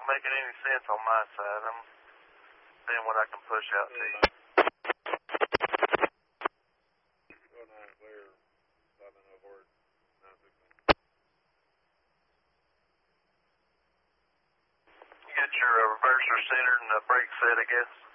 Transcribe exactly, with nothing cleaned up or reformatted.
not making any sense on my side. I'm seeing what I can push out to you. You get your uh, reverser centered and the brake set, I guess.